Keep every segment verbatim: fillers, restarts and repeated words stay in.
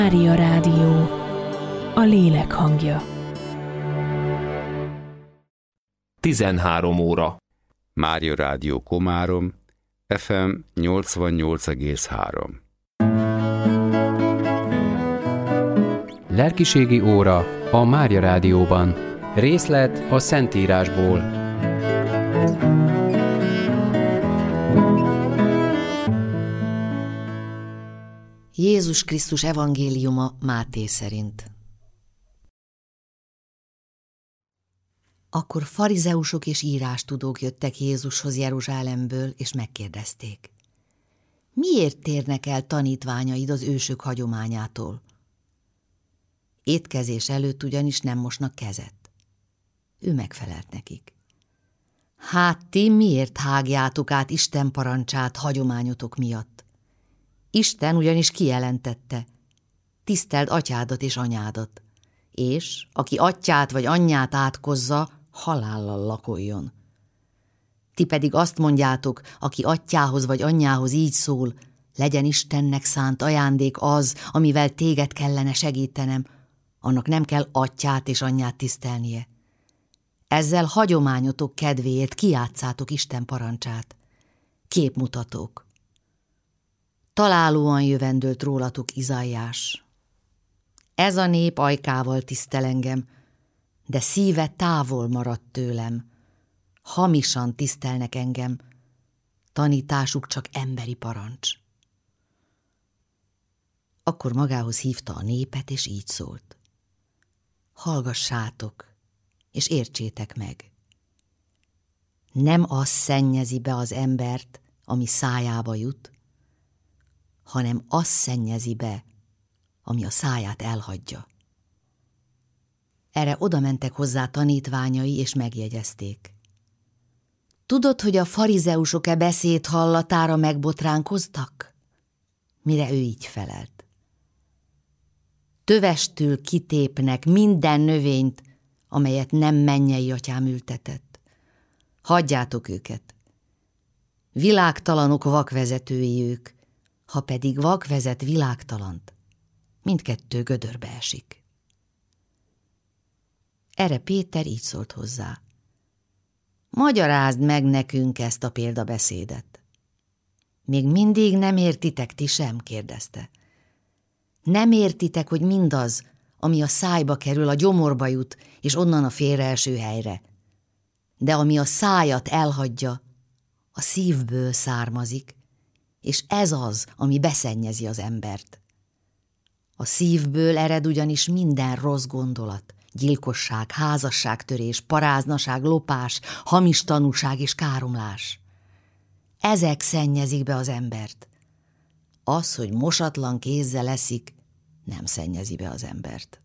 Mária Rádió, a lélek hangja. tizenhárom óra. Mária Rádió Komárom, ef em nyolcvannyolc egész három. Lelkiségi óra a Mária Rádióban. Részlet a Szentírásból. Jézus Krisztus evangéliuma Máté szerint. Akkor farizeusok és írástudók jöttek Jézushoz Jeruzsálemből, és megkérdezték: miért térnek el tanítványaid az ősök hagyományától? Étkezés előtt ugyanis nem mosnak kezet. Ő megfelelt nekik: hát ti miért hágjátok át Isten parancsát hagyományotok miatt? Isten ugyanis kijelentette: tiszteld atyádat és anyádat, és aki atyát vagy anyját átkozza, halállal lakoljon. Ti pedig azt mondjátok, aki atyához vagy anyjához így szól: legyen Istennek szánt ajándék az, amivel téged kellene segítenem, annak nem kell atyát és anyját tisztelnie. Ezzel hagyományotok kedvéért kijátszátok Isten parancsát. Képmutatók. Találóan jövendőlt rólatok Izaiás: ez a nép ajkával tisztel engem, de szíve távol maradt tőlem. Hamisan tisztelnek engem, tanításuk csak emberi parancs. Akkor magához hívta a népet, és így szólt: hallgassátok, és értsétek meg. Nem az szennyezi be az embert, ami szájába jut, hanem az szennyezi be, ami a száját elhagyja. Erre oda mentek hozzá tanítványai, és megjegyezték: tudod, hogy a farizeusok-e beszéd hallatára megbotránkoztak? Mire ő így felelt: tövestül kitépnek minden növényt, amelyet nem mennyei atyám ültetett. Hagyjátok őket. Világtalanok vakvezetői ők, ha pedig vak vezet világtalant, mindkettő gödörbe esik. Erre Péter így szólt hozzá: magyarázd meg nekünk ezt a példabeszédet. Még mindig nem értitek ti sem? kérdezte. Nem értitek, hogy mindaz, ami a szájba kerül, a gyomorba jut, és onnan a félreeső helyre. De ami a szájat elhagyja, a szívből származik, és ez az, ami beszennyezi az embert. A szívből ered ugyanis minden rossz gondolat: gyilkosság, házasságtörés, paráznaság, lopás, hamis tanúság és káromlás. Ezek szennyezik be az embert. Az, hogy mosatlan kézzel eszik, nem szennyezi be az embert.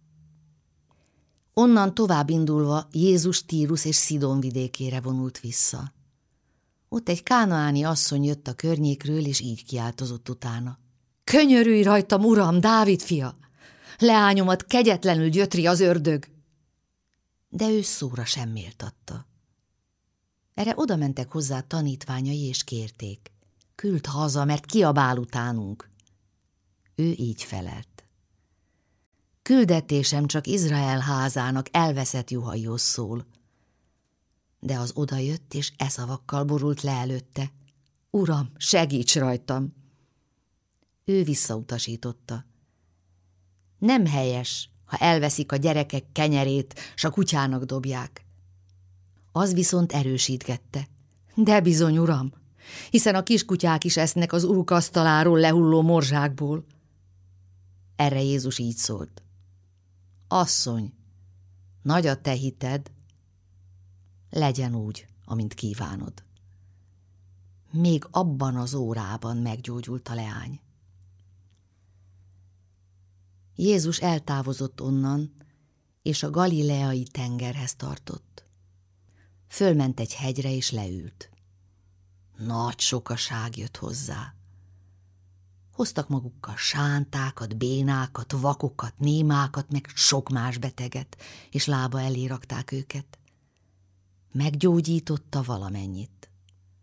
Onnan tovább indulva Jézus Tírus és Szidón vidékére vonult vissza. Ott egy kánaáni asszony jött a környékről, és így kiáltozott utána: könyörülj rajtam, uram, Dávid fia! Leányomat kegyetlenül gyötri az ördög. De ő szóra sem méltatta. Erre oda mentek hozzá tanítványai, és kérték: küld haza, mert kiabál utánunk. Ő így felelt: küldetésem csak Izrael házának elveszett juhaihoz szól. De az odajött, és e szavakkal borult le előtte: uram, segíts rajtam! Ő visszautasította: nem helyes, ha elveszik a gyerekek kenyerét, s a kutyának dobják. Az viszont erősítgette: de bizony, uram, hiszen a kiskutyák is esznek az uruk asztaláról lehulló morzsákból. Erre Jézus így szólt: asszony, nagy a te hited, legyen úgy, amint kívánod. Még abban az órában meggyógyult a leány. Jézus eltávozott onnan, és a galileai tengerhez tartott. Fölment egy hegyre, és leült. Nagy sokaság jött hozzá. Hoztak magukkal sántákat, bénákat, vakokat, némákat, meg sok más beteget, és lába elé rakták őket. Meggyógyította valamennyit.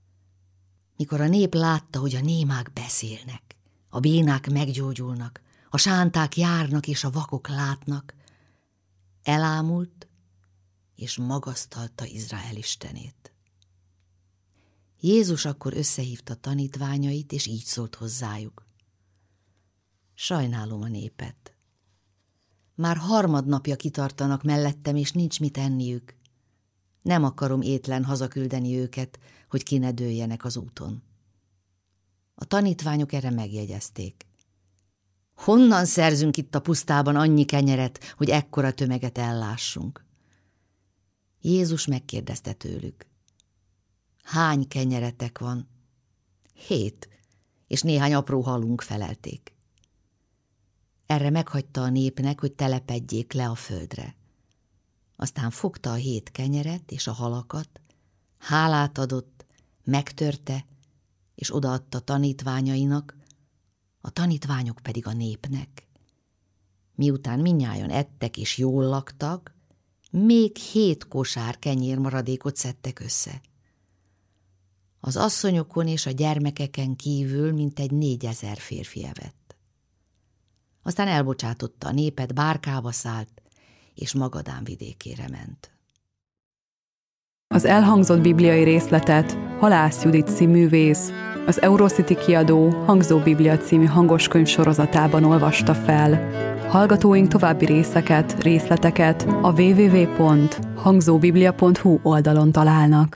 Mikor a nép látta, hogy a némák beszélnek, a bénák meggyógyulnak, a a sánták járnak és a vakok látnak, elámult és magasztalta Izrael istenét. Jézus akkor összehívta tanítványait, és így szólt hozzájuk. Sajnálom a népet. Már harmadnapja kitartanak mellettem, és nincs mit enniük. Nem akarom étlen hazaküldeni őket, hogy ki ne dőljenek az úton. A tanítványok erre megjegyezték. Honnan szerzünk itt a pusztában annyi kenyeret, hogy ekkora tömeget ellássunk? Jézus megkérdezte tőlük. Hány kenyeretek van? Hét, és néhány apró halunk, felelték. Erre meghagyta a népnek, hogy telepedjék le a földre. Aztán fogta a hét kenyeret és a halakat, hálát adott, megtörte, és odaadta tanítványainak, a tanítványok pedig a népnek. Miután mindnyájan ettek és jól laktak, még hét kosár kenyérmaradékot szedtek össze. Az asszonyokon és a gyermekeken kívül mintegy négyezer férfi evett. Aztán elbocsátotta a népet, bárkába szállt, és Magadán vidékére ment. Az elhangzott bibliai részletet Halász Judit színművész az Eurocity kiadó Hangzó Biblia című hangoskönyv sorozatában olvasta fel. Hallgatóink további részeket, részleteket a double-u double-u double-u pont hangzóbiblia pont hu oldalon találnak.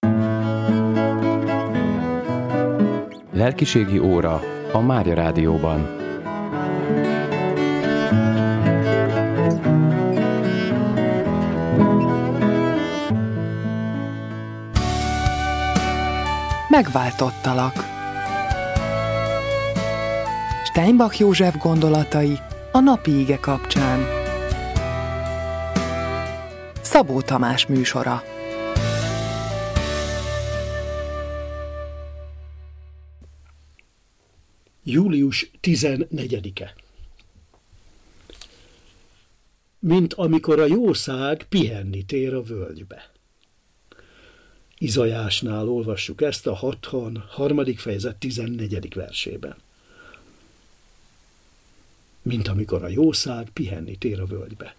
Lelkiségi óra a Mária Rádióban. Megváltottalak. Steinbach József gondolatai a napi ige kapcsán. Szabó Tamás műsora. július tizennegyedike. Mint amikor a jószág pihenni tér a völgybe. Izajásnál olvassuk ezt a hatvanharmadik fejezet tizennegyedik versében. Mint amikor a jószág pihenni tér a völgybe.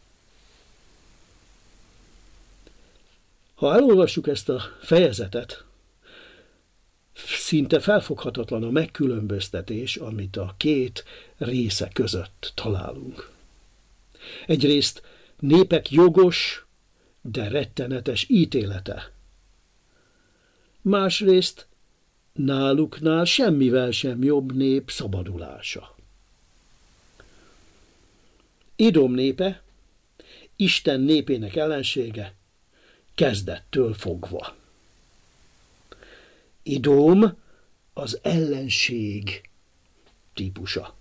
Ha elolvassuk ezt a fejezetet, szinte felfoghatatlan a megkülönböztetés, amit a két része között találunk. Egyrészt népek jogos, de rettenetes ítélete. Másrészt náluknál semmivel sem jobb nép szabadulása. Édom népe, Isten népének ellensége, kezdettől fogva. Édom az ellenség típusa.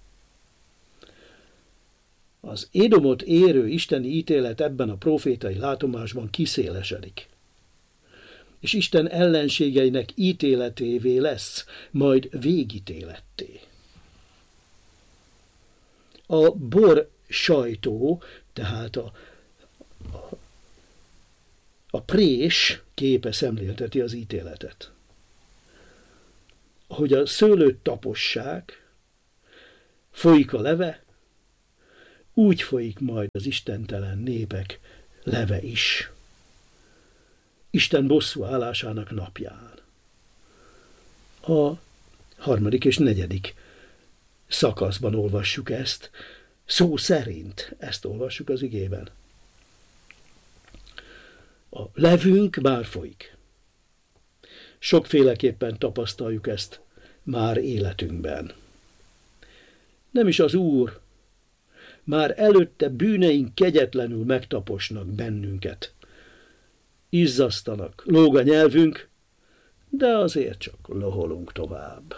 Az Édomot érő isteni ítélet ebben a profétai látomásban kiszélesedik. És Isten ellenségeinek ítéletévé lesz, majd végítéletté. A bor sajtó, tehát a, a, a prés képe szemlélteti az ítéletet. Ahogy a szőlőt tapossák, folyik a leve, úgy folyik majd az istentelen népek leve is. Isten bosszú állásának napján. A harmadik és negyedik szakaszban olvassuk ezt, szó szerint ezt olvassuk az igében. A levünk bár folyik. Sokféleképpen tapasztaljuk ezt már életünkben. Nem is az Úr, már előtte bűneink kegyetlenül megtaposnak bennünket. Izzasztanak, lóg a nyelvünk, de azért csak loholunk tovább.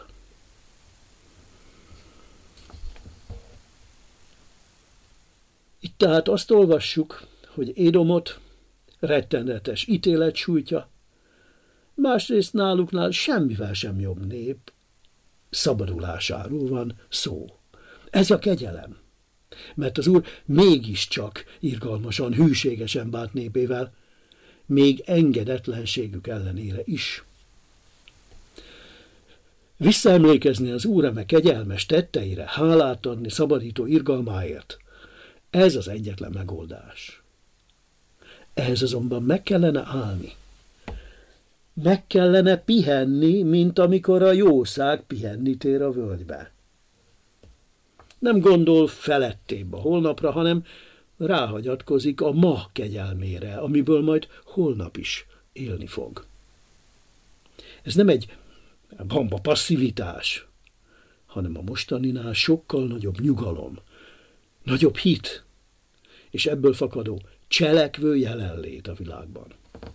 Itt tehát azt olvassuk, hogy Édomot rettenetes ítélet sújtja, másrészt náluknál semmivel sem jobb nép szabadulásáról van szó. Ez a kegyelem, mert az Úr mégiscsak irgalmasan, hűségesen bánt népével, még engedetlenségük ellenére is. Visszaemlékezni az Úr eme kegyelmes tetteire, hálát adni szabadító irgalmáért. Ez az egyetlen megoldás. Ehhez azonban meg kellene állni. Meg kellene pihenni, mint amikor a jószág pihenni tér a völgybe. Nem gondol felettébb a holnapra, hanem ráhagyatkozik a ma kegyelmére, amiből majd holnap is élni fog. Ez nem egy bamba passzivitás, hanem a mostaninál sokkal nagyobb nyugalom, nagyobb hit, és ebből fakadó cselekvő jelenlét a világban.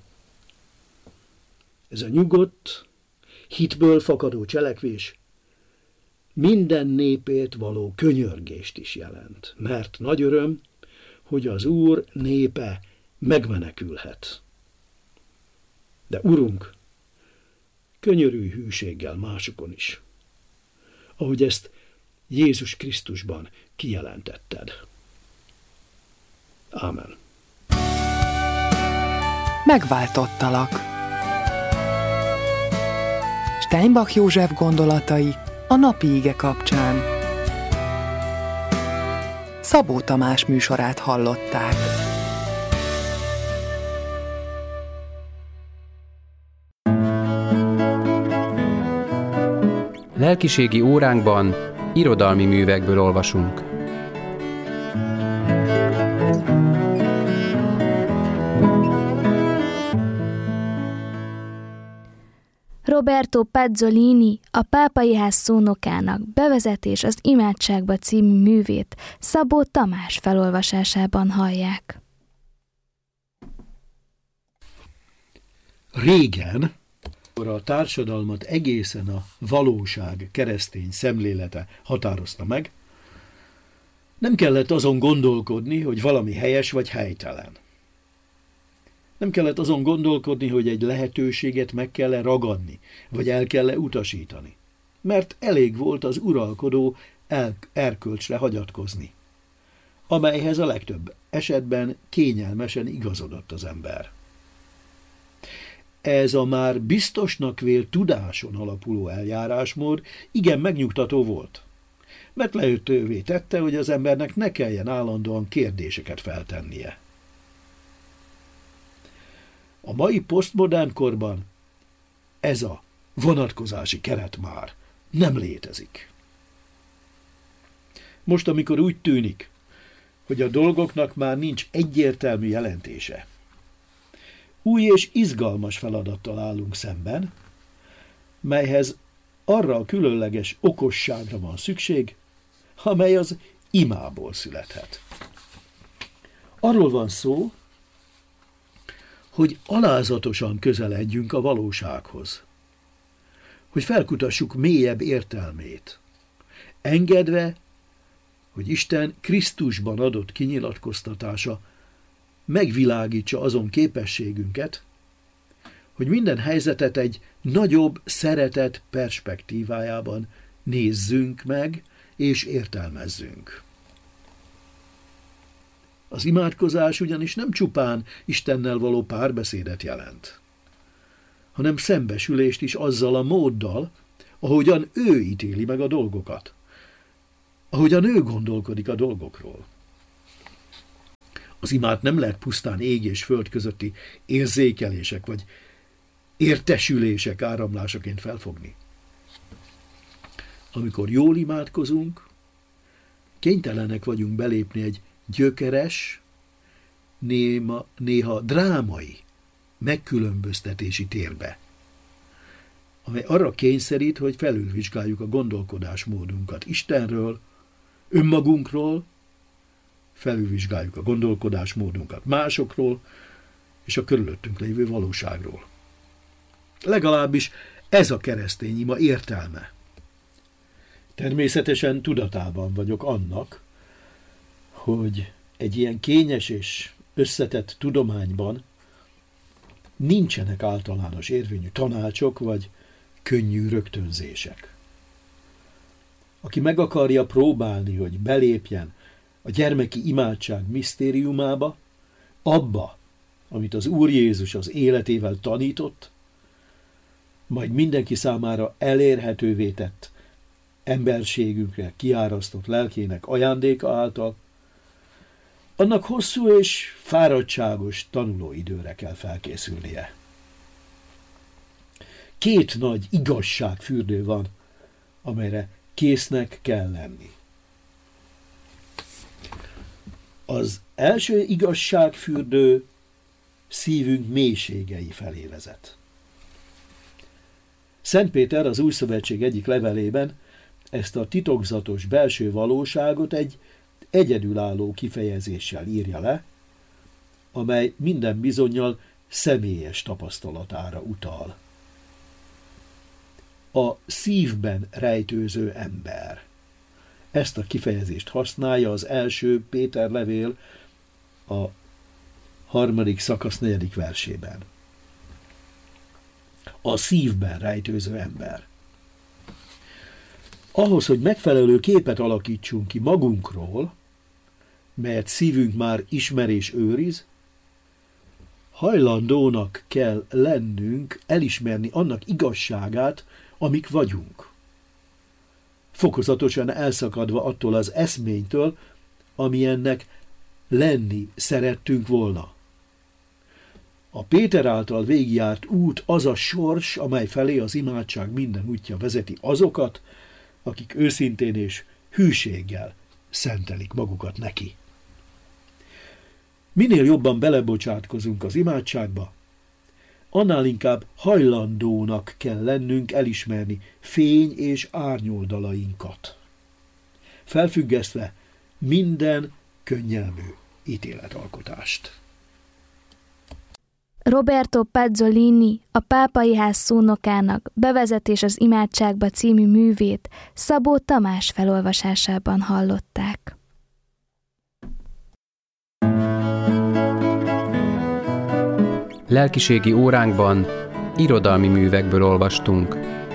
Ez a nyugodt, hitből fakadó cselekvés minden népét való könyörgést is jelent, mert nagy öröm, hogy az Úr népe megmenekülhet. De Urunk, könyörülj hűséggel másokon is, ahogy ezt Jézus Krisztusban kijelentetted. Ámen. Megváltottalak. Steinbach József gondolatai a napi ige kapcsán. Szabó Tamás műsorát hallották. Lelkiségi óránkban irodalmi művekből olvasunk. Roberto Pazzolini, a Pápai Ház szónokának Bevezetés az imádságba című művét Szabó Tamás felolvasásában hallják. Régen, amikor a társadalmat egészen a valóság keresztény szemlélete határozta meg, nem kellett azon gondolkodni, hogy valami helyes vagy helytelen. Nem kellett azon gondolkodni, hogy egy lehetőséget meg kell-e ragadni, vagy el kell-e utasítani, mert elég volt az uralkodó el- erkölcsre hagyatkozni, amelyhez a legtöbb esetben kényelmesen igazodott az ember. Ez a már biztosnak vélt tudáson alapuló eljárásmód igen megnyugtató volt, mert lehetővé tette, hogy az embernek ne kelljen állandóan kérdéseket feltennie. A mai posztmodern korban ez a vonatkozási keret már nem létezik. Most, amikor úgy tűnik, hogy a dolgoknak már nincs egyértelmű jelentése, új és izgalmas feladattal állunk szemben, melyhez arra a különleges okosságra van szükség, amely az imából születhet. Arról van szó, hogy alázatosan közeledjünk a valósághoz, hogy felkutassuk mélyebb értelmét, engedve, hogy Isten Krisztusban adott kinyilatkoztatása megvilágítsa azon képességünket, hogy minden helyzetet egy nagyobb szeretet perspektívájában nézzünk meg és értelmezzünk. Az imádkozás ugyanis nem csupán Istennel való párbeszédet jelent, hanem szembesülést is azzal a móddal, ahogyan ő ítéli meg a dolgokat, ahogyan ő gondolkodik a dolgokról. Az imát nem lehet pusztán ég és föld közötti érzékelések vagy értesülések áramlásaként felfogni. Amikor jól imádkozunk, kénytelenek vagyunk belépni egy gyökeres, néma, néha drámai megkülönböztetési térbe, amely arra kényszerít, hogy felülvizsgáljuk a gondolkodásmódunkat Istenről, önmagunkról, felülvizsgáljuk a gondolkodásmódunkat másokról és a körülöttünk lévő valóságról. Legalábbis ez a keresztény ima értelme. Természetesen tudatában vagyok annak, hogy egy ilyen kényes és összetett tudományban nincsenek általános érvényű tanácsok vagy könnyű rögtönzések. Aki meg akarja próbálni, hogy belépjen a gyermeki imádság misztériumába, abba, amit az Úr Jézus az életével tanított, majd mindenki számára elérhetővé tett emberségünkre kiárasztott lelkének ajándéka által, annak hosszú és fáradtságos tanulóidőre kell felkészülnie. Két nagy igazságfürdő van, amelyre késznek kell lenni. Az első igazságfürdő szívünk mélységei felé vezet. Szent Péter az Új Szövetség egyik levelében ezt a titokzatos belső valóságot egy egyedülálló kifejezéssel írja le, amely minden bizonnyal személyes tapasztalatára utal. A szívben rejtőző ember. Ezt a kifejezést használja az első Péter levél a harmadik szakasz negyedik versében. A szívben rejtőző ember. Ahhoz, hogy megfelelő képet alakítsunk ki magunkról, melyet szívünk már ismer és őriz, hajlandónak kell lennünk elismerni annak igazságát, amik vagyunk. Fokozatosan elszakadva attól az eszménytől, amilyennek lenni szerettünk volna. A Péter által végigjárt út az a sors, amely felé az imádság minden útja vezeti azokat, akik őszintén és hűséggel szentelik magukat neki. Minél jobban belebocsátkozunk az imádságba, annál inkább hajlandónak kell lennünk elismerni fény és árnyoldalainkat, felfüggesztve minden könnyelmű ítéletalkotást. Roberto Pezzolini, a Pápai Ház szónokának Bevezetés az imádságba című művét Szabó Tamás felolvasásában hallották. Lelkiségi óránkban irodalmi művekből olvastunk.